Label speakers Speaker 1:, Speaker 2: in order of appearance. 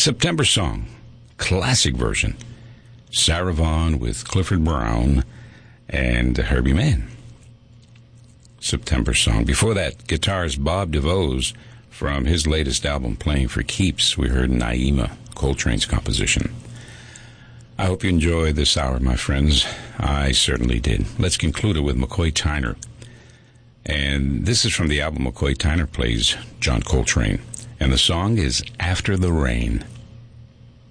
Speaker 1: September Song, classic version. Sarah Vaughan with Clifford Brown and Herbie Mann. September Song. Before that, guitarist Bob DeVos from his latest album, Playing for Keeps. We heard Naima, Coltrane's composition. I hope you enjoyed this hour, my friends. I certainly did. Let's conclude it with McCoy Tyner. And this is from the album McCoy Tyner Plays John Coltrane. And the song is After the Rain.